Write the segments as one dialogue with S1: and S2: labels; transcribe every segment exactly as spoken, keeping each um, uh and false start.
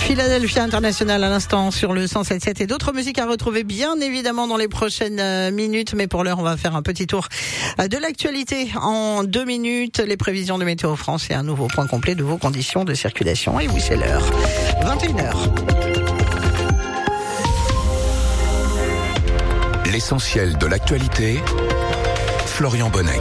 S1: Philadelphia International à l'instant sur le cent sept sept et d'autres musiques à retrouver bien évidemment dans les prochaines minutes. Mais pour l'heure, on va faire un petit tour de l'actualité en deux minutes. Les prévisions de Météo France et un nouveau point complet de vos conditions de circulation. Et oui, c'est l'heure. vingt et une heures.
S2: L'essentiel de l'actualité, Florian Bonnec.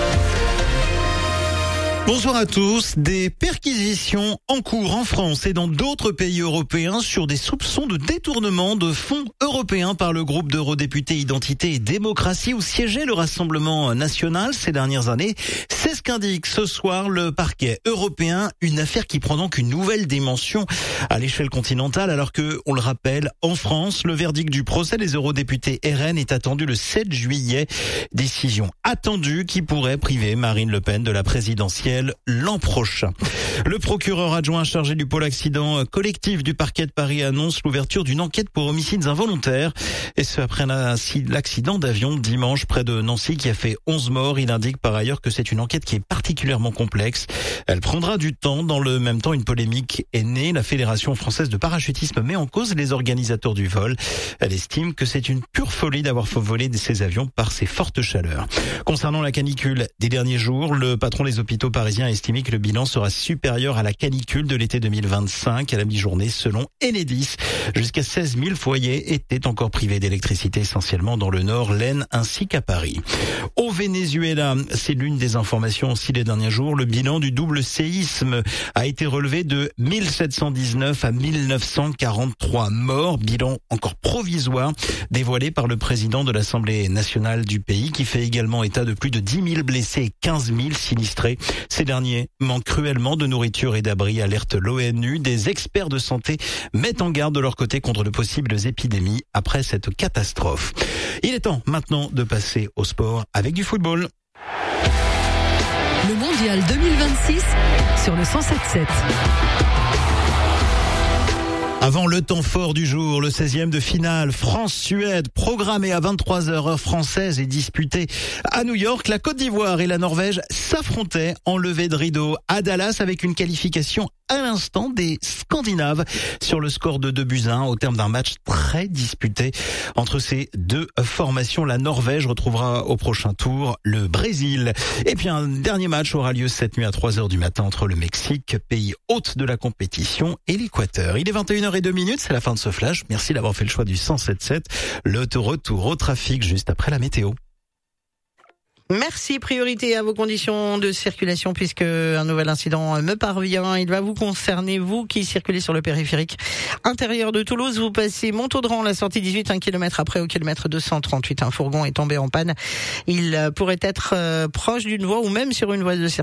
S3: Bonjour à tous. Des perquisitions en cours en France et dans d'autres pays européens sur des soupçons de détournement de fonds européens par le groupe d'eurodéputés Identité et Démocratie où siégeait le Rassemblement national ces dernières années. C'est ce qu'indique ce soir le parquet européen, une affaire qui prend donc une nouvelle dimension à l'échelle continentale alors que, on le rappelle, en France, le verdict du procès des eurodéputés R N est attendu le sept juillet. Décision attendue qui pourrait priver Marine Le Pen de la présidentielle l'an prochain. Le procureur adjoint chargé du pôle accident collectif du parquet de Paris annonce l'ouverture d'une enquête pour homicides involontaires. Et ce après l'accident d'avion dimanche près de Nancy qui a fait onze morts. Il indique par ailleurs que c'est une enquête qui est particulièrement complexe. Elle prendra du temps. Dans le même temps, une polémique est née. La Fédération française de parachutisme met en cause les organisateurs du vol. Elle estime que c'est une pure folie d'avoir fait voler ces avions par ces fortes chaleurs. Concernant la canicule des derniers jours, le patron des hôpitaux parisiens a estimé que le bilan sera supérieur à la canicule de l'été deux mille vingt-cinq à la mi-journée selon Enedis. Jusqu'à seize mille foyers étaient encore privés d'électricité essentiellement dans le nord, l'Aisne ainsi qu'à Paris. Au Venezuela, c'est l'une des informations aussi des derniers jours, le bilan du double séisme a été relevé de mille sept cent dix-neuf à mille neuf cent quarante-trois morts, bilan encore provisoire dévoilé par le président de l'Assemblée nationale du pays qui fait également état de plus de dix mille blessés et quinze mille sinistrés. Ces derniers manquent cruellement de nourriture et d'abri, alerte l'ONU. Des experts de santé mettent en garde de leur côté contre de possibles épidémies après cette catastrophe. Il est temps maintenant de passer au sport avec du football.
S4: Le mondial deux mille vingt-six sur le cent sept sept.
S3: Avant le temps fort du jour, le seizième de finale France-Suède, programmé à vingt-trois heures heure française et disputé à New York. La Côte d'Ivoire et la Norvège s'affrontaient en levée de rideau à Dallas avec une qualification à l'instant des Scandinaves sur le score de deux buts à un au terme d'un match très disputé entre ces deux formations. La Norvège retrouvera au prochain tour le Brésil. Et puis un dernier match aura lieu cette nuit à trois heures du matin entre le Mexique, pays hôte de la compétition, et l'Équateur. Il est vingt et une heures zéro deux minutes, c'est la fin de ce flash. Merci d'avoir fait le choix du cent sept sept. Le retour au trafic juste après la météo.
S1: Merci, priorité à vos conditions de circulation puisque un nouvel incident me parvient. Il va vous concerner, vous qui circulez sur le périphérique intérieur de Toulouse. Vous passez Montaudran, la sortie dix-huit, un kilomètre après au kilomètre deux cent trente-huit. Un fourgon est tombé en panne. Il pourrait être proche d'une voie ou même sur une voie de circulation.